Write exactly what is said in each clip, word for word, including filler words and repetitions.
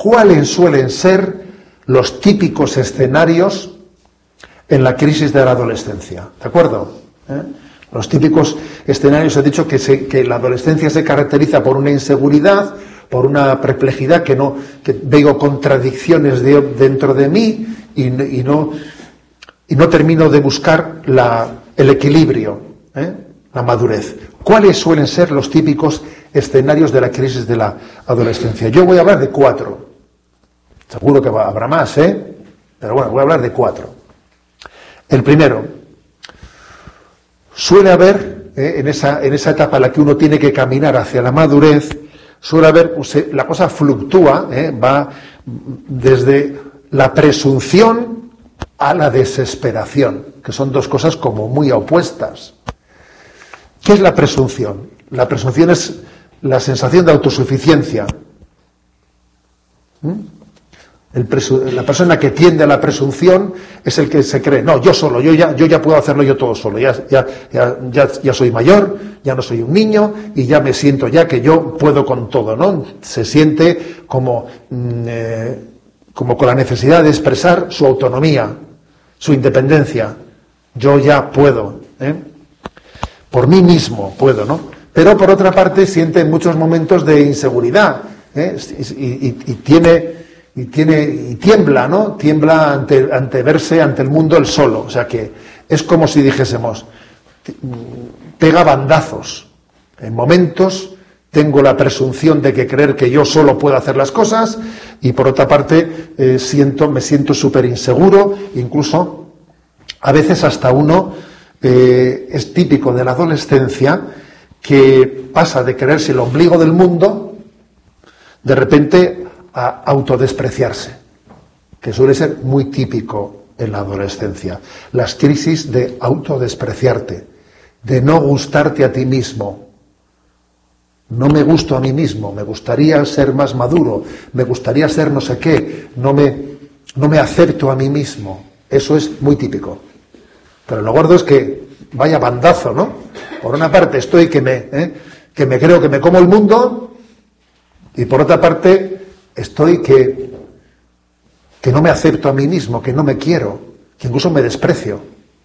¿cuáles suelen ser los típicos escenarios en la crisis de la adolescencia? ¿De acuerdo? ¿Eh? Los típicos escenarios, he dicho que, se, que la adolescencia se caracteriza por una inseguridad, por una perplejidad, que no que veo contradicciones de, dentro de mí y, y, no, y no termino de buscar la, el equilibrio, ¿eh? la madurez. ¿Cuáles suelen ser los típicos escenarios de la crisis de la adolescencia? Yo voy a hablar de cuatro. Seguro que habrá más, ¿eh? Pero bueno, voy a hablar de cuatro. El primero, suele haber, ¿eh? en, esa, en esa etapa en la que uno tiene que caminar hacia la madurez, suele haber, pues, la cosa fluctúa, ¿eh? va desde la presunción a la desesperación, que son dos cosas como muy opuestas. ¿Qué es la presunción? La presunción es la sensación de autosuficiencia. ¿Mm? El presu- la persona que tiende a la presunción es el que se cree, no, yo solo, yo ya, yo ya puedo hacerlo yo todo solo, ya, ya, ya, ya, ya soy mayor, ya no soy un niño y ya me siento ya que yo puedo con todo, ¿no? Se siente como, eh, como con la necesidad de expresar su autonomía, su independencia. Yo ya puedo, ¿eh? Por mí mismo puedo, ¿no? Pero por otra parte siente en muchos momentos de inseguridad, ¿eh? y, y, y tiene... Y, tiene, y tiembla, ¿no? Tiembla ante, ante verse ante el mundo él solo. O sea que es como si dijésemos, pega bandazos. En momentos tengo la presunción de que creer que yo solo puedo hacer las cosas y por otra parte eh, siento, me siento súper inseguro, incluso a veces hasta uno eh, es típico de la adolescencia que pasa de creerse el ombligo del mundo, de repente a autodespreciarse, que suele ser muy típico en la adolescencia. Las crisis de autodespreciarte, de no gustarte a ti mismo. No me gusto a mí mismo, me gustaría ser más maduro, me gustaría ser no sé qué, no me, no me acepto a mí mismo. Eso es muy típico. Pero lo gordo es que vaya bandazo, ¿no? Por una parte estoy que me, ¿eh? que me creo que me como el mundo y por otra parte estoy que, que no me acepto a mí mismo, que no me quiero, que incluso me desprecio.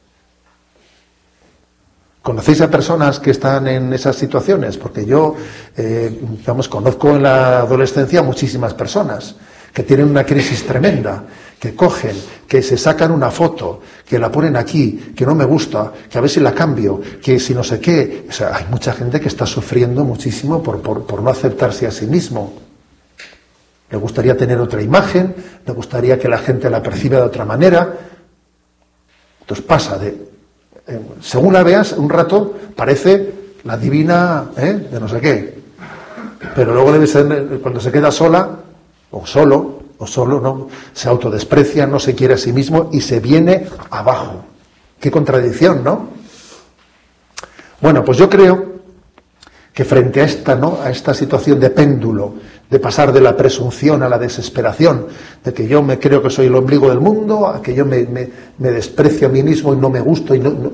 ¿Conocéis a personas que están en esas situaciones? Porque yo, eh, digamos, conozco en la adolescencia muchísimas personas que tienen una crisis tremenda, que cogen, que se sacan una foto, que la ponen aquí, que no me gusta, que a ver si la cambio, que si no sé qué. O sea, hay mucha gente que está sufriendo muchísimo por, por, por no aceptarse a sí mismo. Le gustaría tener otra imagen, le gustaría que la gente la perciba de otra manera. Entonces pasa de, eh, según la veas, un rato parece la divina, ¿eh? de no sé qué. Pero luego debe ser, cuando se queda sola, o solo, o solo, ¿no? Se autodesprecia, no se quiere a sí mismo y se viene abajo. Qué contradicción, ¿no? Bueno, pues yo creo que frente a esta, ¿no? a esta situación de péndulo, de pasar de la presunción a la desesperación, de que yo me creo que soy el ombligo del mundo, a que yo me, me, me desprecio a mí mismo y no me gusto, y no, no.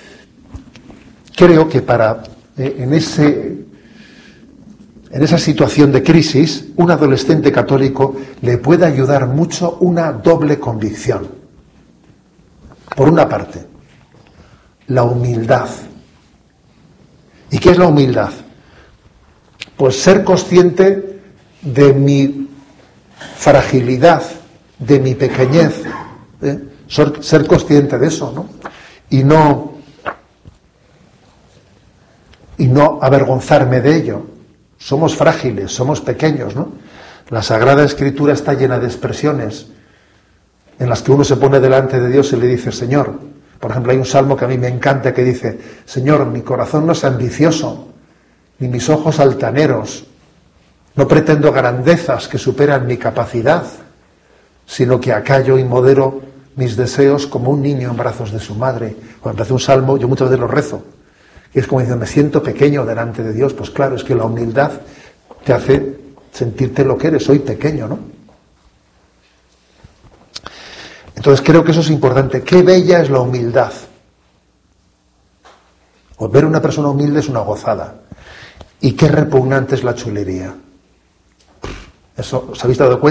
Creo que para eh, en ese en esa situación de crisis, un adolescente católico le puede ayudar mucho una doble convicción. Por una parte, la humildad. ¿Y qué es la humildad? Pues ser consciente de mi fragilidad, de mi pequeñez, ¿eh? ser, ser consciente de eso, ¿no? Y no y no avergonzarme de ello. Somos frágiles, somos pequeños, ¿no? La Sagrada Escritura está llena de expresiones en las que uno se pone delante de Dios y le dice, Señor, por ejemplo, hay un salmo que a mí me encanta que dice, Señor, mi corazón no es ambicioso, ni mis ojos altaneros, no pretendo grandezas que superan mi capacidad, sino que acallo y modero mis deseos como un niño en brazos de su madre. Cuando hace un salmo, yo muchas veces lo rezo, y es como diciendo, me siento pequeño delante de Dios. Pues claro, es que la humildad te hace sentirte lo que eres, soy pequeño, ¿no? Entonces creo que eso es importante. Qué bella es la humildad. O ver una persona humilde es una gozada. Y qué repugnante es la chulería. Eso, ¿os habéis dado cuenta?